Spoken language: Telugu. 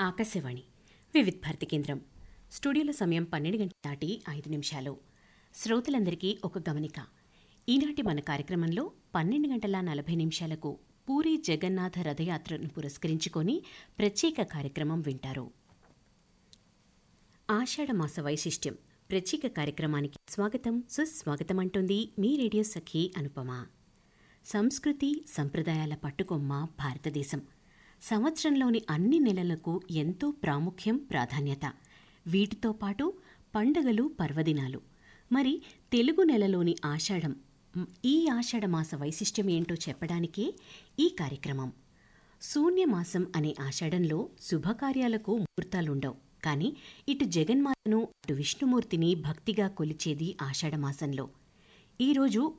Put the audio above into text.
ఆకాశవాణి వివిధ భారతి కేంద్రం. స్టూడియోలో సమయం 12 గంటల దాటి 5 నిమిషాలు. శ్రోతలందరికీ ఒక గమనిక. ఈనాటి మన కార్యక్రమంలో 12 గంటల 40 నిమిషాలకు పూరీ జగన్నాథ రథయాత్రను పురస్కరించుకొని ప్రత్యేక కార్యక్రమం వింటారు. ఆషాఢమాస వైశిష్ట్యం ప్రత్యేక కార్యక్రమానికి స్వాగతం, సుస్వాగతం అంటోంది మీ రేడియో సఖి అనుపమ. సంస్కృతి సంప్రదాయాల పట్టుకొమ్మ భారతదేశం. సంవత్సరంలోని అన్ని నెలలకు ఎంతో ప్రాముఖ్యం, ప్రాధాన్యత. వీటితో పాటు పండుగలు, పర్వదినాలు. మరి తెలుగు నెలలోని ఆషాఢం, ఈ ఆషాఢమాస వైశిష్ట్యం ఏంటో చెప్పడానికే ఈ కార్యక్రమం. శూన్యమాసం అనే ఆషాఢంలో శుభకార్యాలకు ముహూర్తాలుండవు. కానీ ఇటు జగన్మాతను, అటు విష్ణుమూర్తిని భక్తిగా కొలిచేది ఆషాఢమాసంలో. ఈరోజు